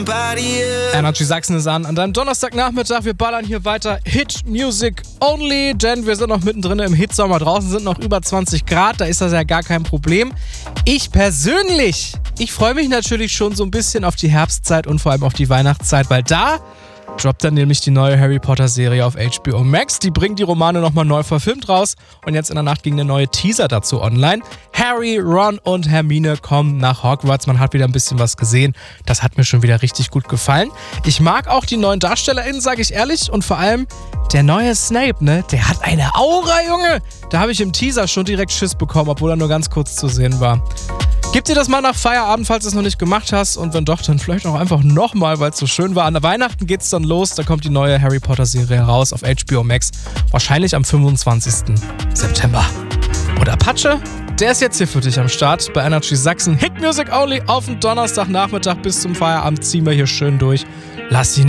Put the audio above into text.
Energy Sachsen ist an deinem Donnerstagnachmittag. Wir ballern hier weiter Hit Music Only, denn wir sind noch mittendrin im Hitsommer. Draußen sind noch über 20 Grad, da ist das ja gar kein Problem. Ich persönlich, freue mich natürlich schon so ein bisschen auf die Herbstzeit und vor allem auf die Weihnachtszeit, weil da droppt dann nämlich die neue Harry Potter Serie auf HBO Max. Die bringt die Romane nochmal neu verfilmt raus und jetzt in der Nacht ging der neue Teaser dazu online. Harry, Ron und Hermine kommen nach Hogwarts. Man hat wieder ein bisschen was gesehen. Das hat mir schon wieder richtig gut gefallen. Ich mag auch die neuen DarstellerInnen, sage ich ehrlich. Und vor allem der neue Snape, ne? Der hat eine Aura, Junge! Da habe ich im Teaser schon direkt Schiss bekommen, obwohl er nur ganz kurz zu sehen war. Gib dir das mal nach Feierabend, falls du es noch nicht gemacht hast. Und wenn doch, dann vielleicht auch einfach nochmal, weil es so schön war. An Weihnachten geht's dann los. Da kommt die neue Harry Potter Serie heraus auf HBO Max. Wahrscheinlich am 25. September. Und Apache, der ist jetzt hier für dich am Start bei Energy Sachsen. Hit Music Only auf den Donnerstagnachmittag bis zum Feierabend. Ziehen wir hier schön durch. Lass dich nicht